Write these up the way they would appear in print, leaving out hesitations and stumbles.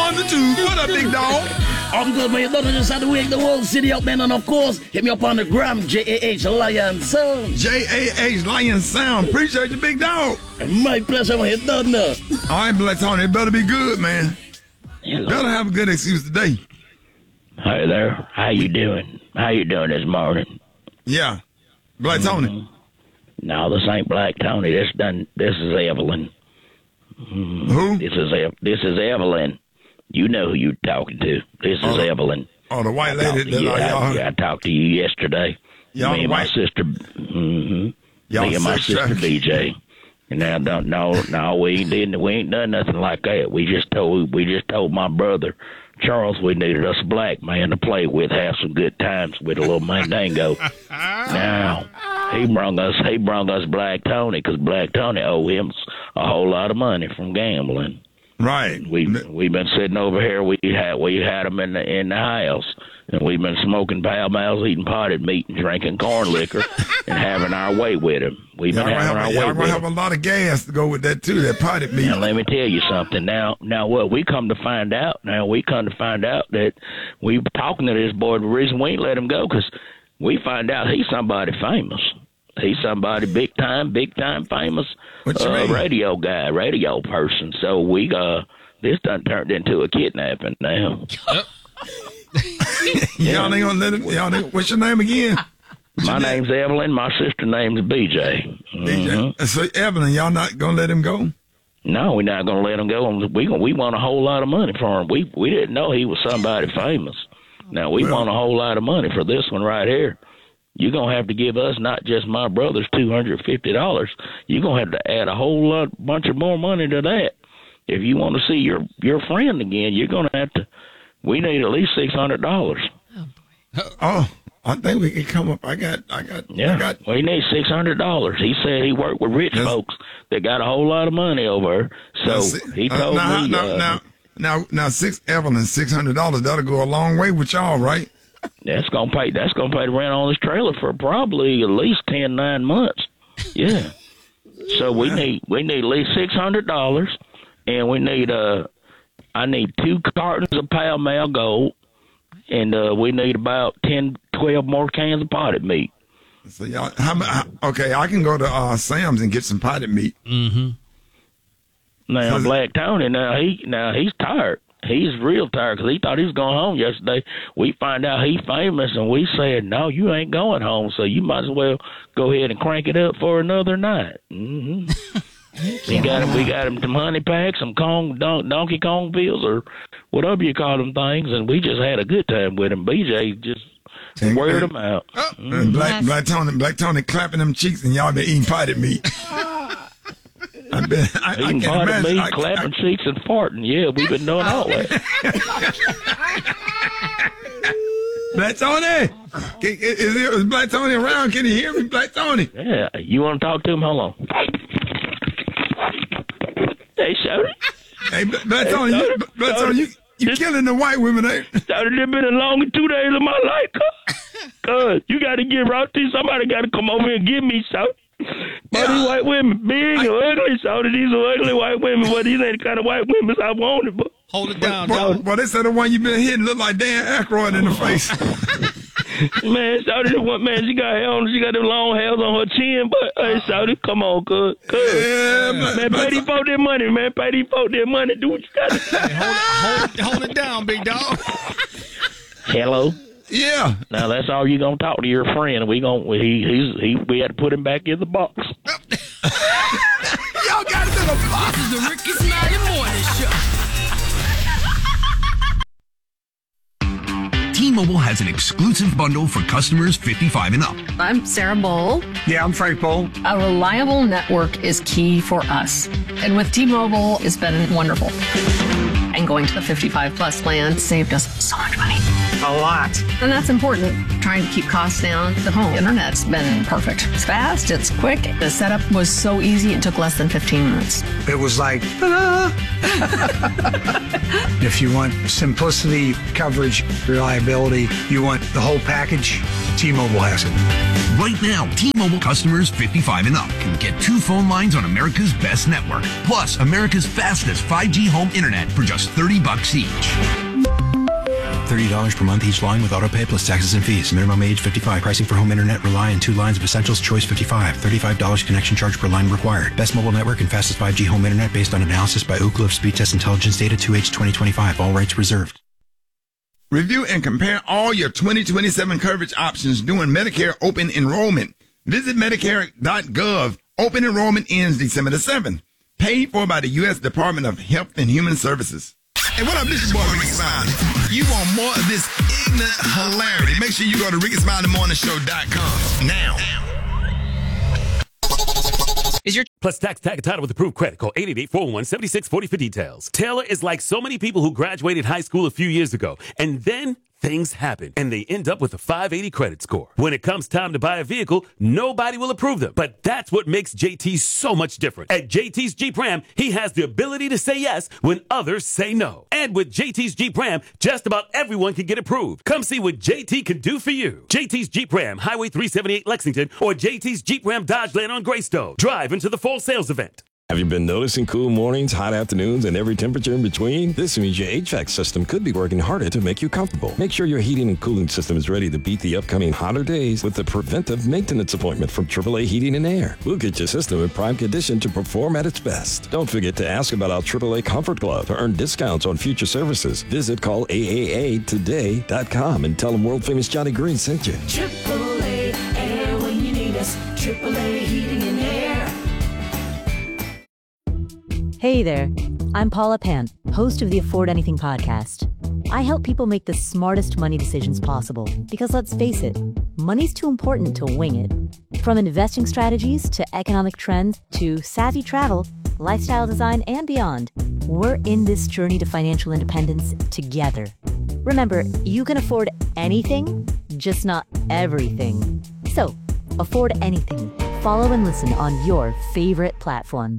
on the tube. What up, big dog? I'm good, man. You just had to wake the whole city up, man. And of course, hit me up on the gram, JAH Lion Sound. JAH Lion Sound. Appreciate you, big dog. My pleasure, man. You done now. All right, Black Tony, it better be good, man. Hello. Better have a good excuse today. Hi there. How you doing? How you doing this morning? Yeah. Black Tony. No, this ain't Black Tony. This is Evelyn. Who? This is Evelyn. You know who you're talking to. This is Evelyn. Oh, the white lady that I talked to you yesterday. Y'all Me and my sister. Me and my sister BJ. And now we ain't done nothing like that. We just told my brother Charles we needed us a black man to play with, have some good times with a little mandingo. Now he brung us Black Tony because Black Tony owe him a whole lot of money from gambling. Right. We've been sitting over here. We had him in the house, and we've been smoking Pall Malls, eating potted meat, and drinking corn liquor, and having our way with him. We've been having our way with him. Y'all have a lot of gas to go with that too. That potted meat. Now let me tell you something. Now what we come to find out that we talking to this boy. The reason we ain't let him go because we find out he's somebody famous. He's somebody big time famous radio guy, radio person. So we this done turned into a kidnapping now. Y'all ain't gonna let him. What's your name again? My name's Evelyn. My sister's name's BJ. BJ. So Evelyn, y'all not gonna let him go? No, we're not gonna let him go. We want a whole lot of money for him. We didn't know he was somebody famous. Now we want a whole lot of money for this one right here. You're going to have to give us, not just my brother's $250. You're going to have to add a whole bunch of more money to that. If you want to see your friend again, you're going to have to, we need at least $600. Oh, boy. Oh, I think we can come up. We need $600. He said he worked with rich folks that got a whole lot of money over. So he told me. Now, Evelyn, $600, that'll go a long way with y'all, right? That's gonna pay the rent on this trailer for probably at least 9 months. Yeah. So we need at least $600, and we need I need 2 cartons of Pall Mall Gold, and we need about 10-12 more cans of potted meat. So y'all, okay, I can go to Sam's and get some potted meat. Mm-hmm. Now Black Tony, he's tired. He's real tired because he thought he was going home yesterday. We find out he's famous, and we said, no, you ain't going home, so you might as well go ahead and crank it up for another night. Mm-hmm. We got him some honey packs, some Donkey Kong pills, or whatever you call them things, and we just had a good time with him. BJ just weared him out. And Black Tony clapping them cheeks, and y'all been eating potted meat. Eating potted meat, clapping cheeks, and farting. Yeah, we've been doing all that. Black Tony, is Black Tony around? Can you hear me, Black Tony? Yeah, you want to talk to him? Hold on. Hey, Shorty. Hey, Black Tony, you killing the white women, ain't you? Shorty, it's been the longest 2 days of my life, cuz you got to get right to somebody got to come over and get me, Shorty. But these white women, big and ugly, Shorty. These are ugly white women, but these ain't the kind of white women I wanted. But hold it down, Well, they said the one you been hitting look like Dan Aykroyd in the face. Man, Shorty, she got hair on, she got them long hairs on her chin, but hey, Shorty, come on, cuz. Yeah, man, pay these folk their money, man. Pay these folk their money. Do what you got to say. Hey, hold it down, big dog. Hello. Yeah. Now that's all you gonna talk to your friend. We had to put him back in the box. Y'all got it in the box. This is the Ricky Smiley Morning Show. T-Mobile has an exclusive bundle for customers 55 and up. I'm Sarah Bowl. Yeah, I'm Frank Bowl. A reliable network is key for us. And with T-Mobile, it's been wonderful. And going to the 55 plus plan saved us so much money. A lot. And that's important. Trying to keep costs down. The home internet's been perfect. It's fast, it's quick. The setup was so easy, it took less than 15 minutes. It was like, ta-da! If you want simplicity, coverage, reliability, you want the whole package, T-Mobile has it. Right now, T-Mobile customers 55 and up can get 2 phone lines on America's best network, plus America's fastest 5G home internet for just $30 each. $30 per month each line with autopay plus taxes and fees. Minimum age 55. Pricing for home internet rely on 2 lines of Essentials Choice 55. $35 connection charge per line required. Best mobile network and fastest 5G home internet based on analysis by Oak Cliff Speed Test Intelligence Data 2H 2025. All rights reserved. Review and compare all your 2027 coverage options during Medicare open enrollment. Visit Medicare.gov. Open enrollment ends December the 7th. Paid for by the U.S. Department of Health and Human Services. Hey, what up? This is your boy Ricky Smiley. You want more of this ignorant hilarity? Make sure you go to RickySmileyMorningShow.com now. Plus tax tag and title with approved credit. Call 888-401-7640 for details. Taylor is like so many people who graduated high school a few years ago, and then things happen, and they end up with a 580 credit score. When it comes time to buy a vehicle, nobody will approve them. But that's what makes JT so much different. At JT's Jeep Ram, he has the ability to say yes when others say no. And with JT's Jeep Ram, just about everyone can get approved. Come see what JT can do for you. JT's Jeep Ram, Highway 378 Lexington, or JT's Jeep Ram Dodgeland on Greystone. Drive into the fall sales event. Have you been noticing cool mornings, hot afternoons, and every temperature in between? This means your HVAC system could be working harder to make you comfortable. Make sure your heating and cooling system is ready to beat the upcoming hotter days with the preventive maintenance appointment from AAA Heating and Air. We'll get your system in prime condition to perform at its best. Don't forget to ask about our AAA Comfort Glove to earn discounts on future services. Visit callaaatoday.com and tell them world-famous Johnny Green sent you. AAA Air when you need us. AAA Heating and Air. Hey there, I'm Paula Pant, host of the Afford Anything podcast. I help people make the smartest money decisions possible because let's face it, money's too important to wing it. From investing strategies to economic trends to savvy travel, lifestyle design, and beyond, we're in this journey to financial independence together. Remember, you can afford anything, just not everything. So, afford anything. Follow and listen on your favorite platform.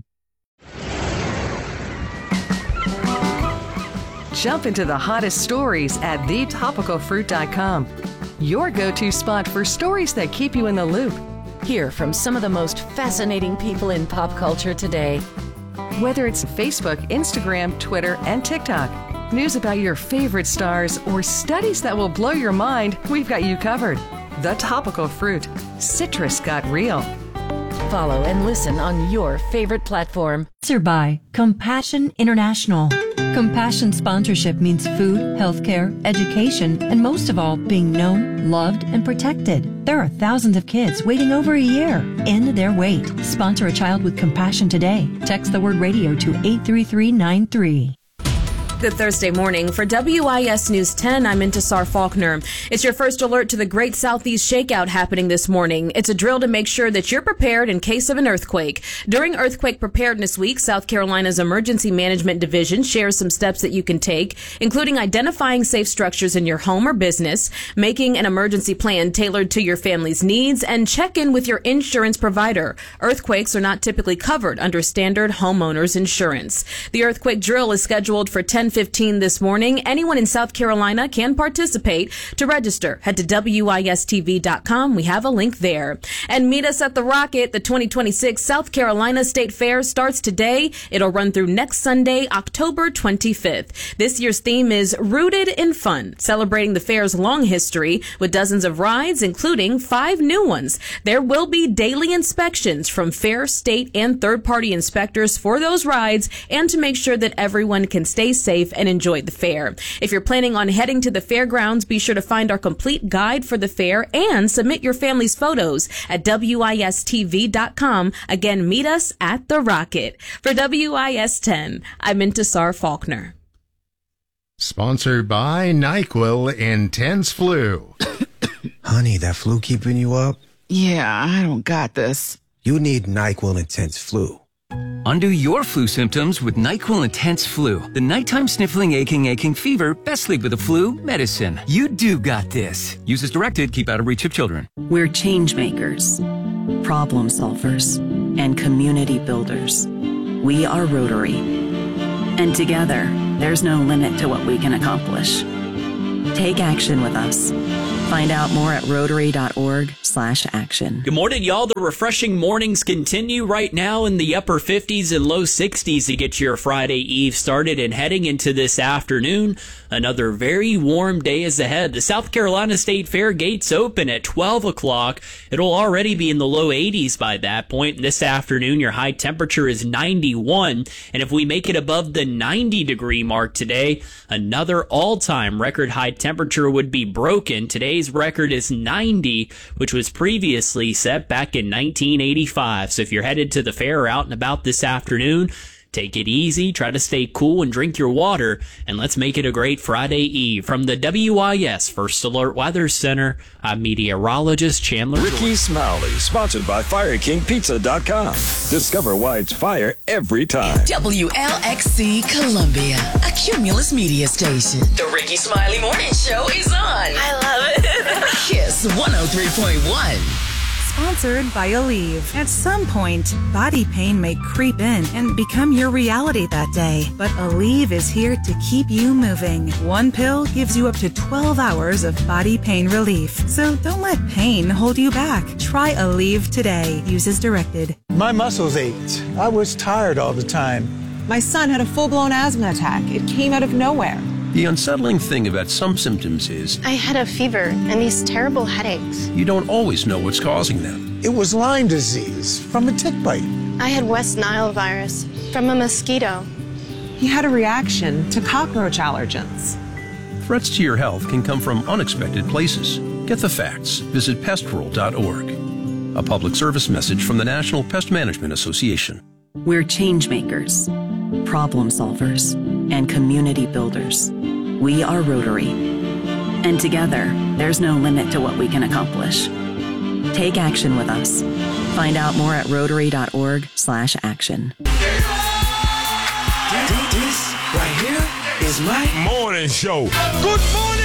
Jump into the hottest stories at thetopicalfruit.com. Your go-to spot for stories that keep you in the loop. Hear from some of the most fascinating people in pop culture today. Whether it's Facebook, Instagram, Twitter, and TikTok, news about your favorite stars, or studies that will blow your mind, we've got you covered. The Topical Fruit. Citrus got real. Follow and listen on your favorite platform. Sponsored by Compassion International. Compassion sponsorship means food, healthcare, education, and most of all, being known, loved, and protected. There are thousands of kids waiting over a year. End their wait. Sponsor a child with compassion today. Text the word radio to 83393. Good Thursday morning. For WIS News 10, I'm Intisar Faulkner. It's your first alert to the Great Southeast Shakeout happening this morning. It's a drill to make sure that you're prepared in case of an earthquake. During Earthquake Preparedness Week, South Carolina's Emergency Management Division shares some steps that you can take, including identifying safe structures in your home or business, making an emergency plan tailored to your family's needs, and check in with your insurance provider. Earthquakes are not typically covered under standard homeowners insurance. The earthquake drill is scheduled for 10:15 this morning. Anyone in South Carolina can participate. To register, head to WISTV.com. We have a link there. And meet us at the Rocket. The 2026 South Carolina State Fair starts today. It'll run through next Sunday, October 25th. This year's theme is Rooted in Fun, celebrating the fair's long history with dozens of rides, including 5 new ones. There will be daily inspections from fair, state, and third-party inspectors for those rides and to make sure that everyone can stay safe and enjoy the fair. If you're planning on heading to the fairgrounds, be sure to find our complete guide for the fair and submit your family's photos at WISTV.com. Again, meet us at the Rocket. For WIS 10, I'm Intisar Faulkner. Sponsored by NyQuil Intense Flu. Honey, that flu keeping you up? Yeah, I don't got this. You need NyQuil Intense Flu. Undo your flu symptoms with NyQuil Intense Flu. The nighttime sniffling, aching fever, best sleep with a flu medicine. You do got this. Use as directed. Keep out of reach of children. We're change makers, problem solvers, and community builders. We are Rotary. And together, there's no limit to what we can accomplish. Take action with us. Find out more at Rotary.org/action. Good morning, y'all. The refreshing mornings continue right now in the upper 50s and low 60s to get your Friday Eve started, and heading into this afternoon, another very warm day is ahead. The South Carolina State Fair gates open at 12 o'clock. It'll already be in the low 80s by that point. This afternoon, your high temperature is 91, and if we make it above the 90-degree mark today, another all-time record high temperature would be broken. Today's record is 90, which was previously set back in 1985. So if you're headed to the fair or out and about this afternoon, take it easy, try to stay cool and drink your water, and let's make it a great Friday Eve. From the WIS First Alert Weather Center, I'm meteorologist Chandler Ricky Smiley, sponsored by FireKingPizza.com. Discover why it's fire every time. WLXC Columbia, a Cumulus media station. The Ricky Smiley Morning Show is on. I love it. Kiss 103.1. Sponsored by Aleve. At some point, body pain may creep in and become your reality that day. But Aleve is here to keep you moving. One pill gives you up to 12 hours of body pain relief. So don't let pain hold you back. Try Aleve today. Use as directed. My muscles ached. I was tired all the time. My son had a full-blown asthma attack. It came out of nowhere. The unsettling thing about some symptoms is I had a fever and these terrible headaches. you don't always know what's causing them. It was Lyme disease from a tick bite. I had West Nile virus from a mosquito. He had a reaction to cockroach allergens. Threats to your health can come from unexpected places. Get the facts. Visit pestworld.org. A public service message from the National Pest Management Association. We're change makers, problem solvers, and community builders. We are Rotary. And together, there's no limit to what we can accomplish. Take action with us. Find out more at Rotary.org/action. This right here is my morning show. Good morning.